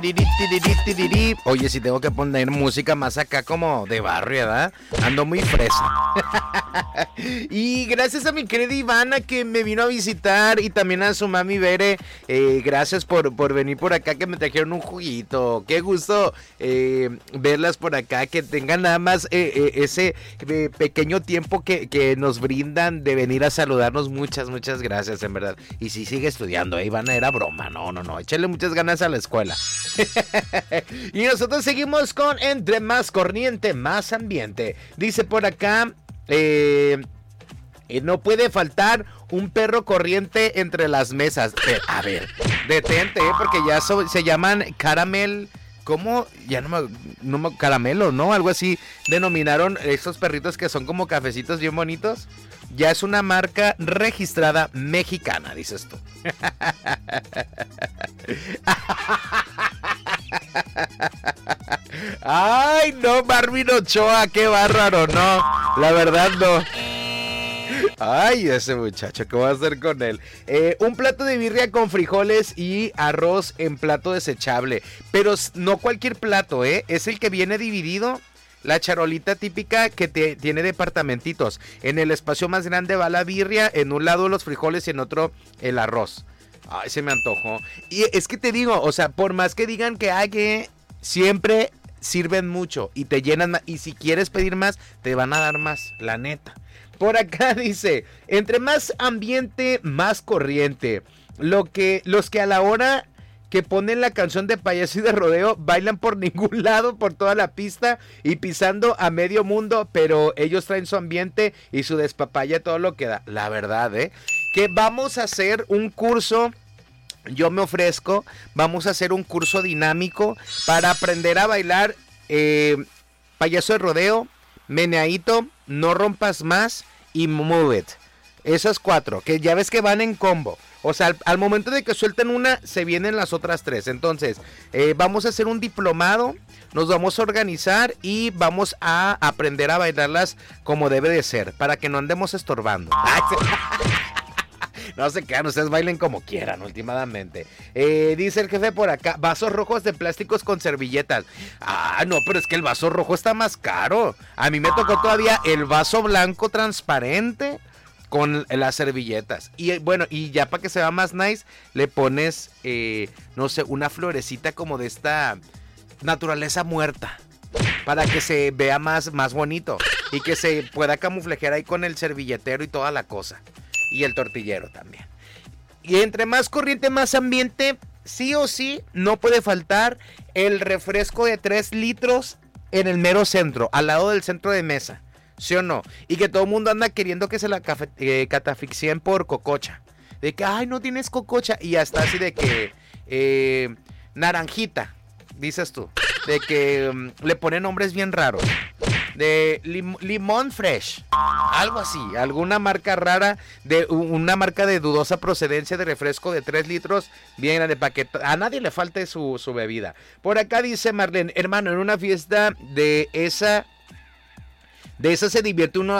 Oye, si tengo que poner música más acá como de barrio, ¿verdad? Ando muy fresa. Y gracias a mi querida Ivana que me vino a visitar y también a su mami Bere. Gracias por venir por acá, que me trajeron un juguito. Qué gusto verlas por acá, que tengan nada más ese pequeño tiempo que nos brindan de venir a saludarnos. Muchas gracias, en verdad. Y si sigue estudiando, Ivana, era broma. No, échale muchas ganas a la escuela. Y nosotros seguimos con Entre más corriente, más ambiente. Dice por acá, no puede faltar un perro corriente entre las mesas. A ver, detente, porque ya se llaman caramel. ¿Cómo? Ya no me caramelo, ¿no? Algo así denominaron estos perritos que son como cafecitos bien bonitos. Ya es una marca registrada mexicana, dices tú. Ay, no, Marvin Ochoa, qué bárbaro, no. La verdad, no. Ay, ese muchacho, ¿qué voy a hacer con él? Un plato de birria con frijoles y arroz en plato desechable. Pero no cualquier plato, es el que viene dividido. La charolita típica que tiene departamentitos. En el espacio más grande va la birria, en un lado los frijoles y en otro el arroz. Ay, se me antojó. Y es que te digo, o sea, por más que digan que hay que siempre sirven mucho y te llenan más. Y si quieres pedir más, te van a dar más, la neta. Por acá dice, entre más ambiente, más corriente. Los que a la hora que ponen la canción de Payaso y de Rodeo bailan por ningún lado, por toda la pista y pisando a medio mundo, pero ellos traen su ambiente y su despapaya, todo lo que da. La verdad, que vamos a hacer un curso. Yo me ofrezco, vamos a hacer un curso dinámico para aprender a bailar Payaso de Rodeo, Meneadito, No Rompas Más y Move It. Esas 4, que ya ves que van en combo. O sea, al momento de que suelten una, se vienen las otras 3. Entonces, vamos a hacer un diplomado, nos vamos a organizar y vamos a aprender a bailarlas como debe de ser, para que no andemos estorbando. No se quedan, ustedes bailen como quieran, últimamente. Dice el jefe por acá, vasos rojos de plásticos con servilletas. Ah, no, pero es que el vaso rojo está más caro. A mí me tocó todavía el vaso blanco transparente con las servilletas. Y bueno, y ya para que se vea más nice, le pones, no sé, una florecita como de esta naturaleza muerta, para que se vea más bonito y que se pueda camuflajear ahí con el servilletero y toda la cosa. Y el tortillero también. Y entre más corriente, más ambiente, sí o sí, no puede faltar el refresco de 3 litros en el mero centro, al lado del centro de mesa. ¿Sí o no? Y que todo el mundo anda queriendo que se la catafixien por cococha. De que, ay, no tienes cococha. Y hasta así de que, naranjita, dices tú. De que le ponen nombres bien raros. De limón fresh, algo así, alguna marca rara, de una marca de dudosa procedencia de refresco de 3 litros, bien grande, para que a nadie le falte su bebida. Por acá dice Marlene, hermano, en una fiesta de esa se divierte uno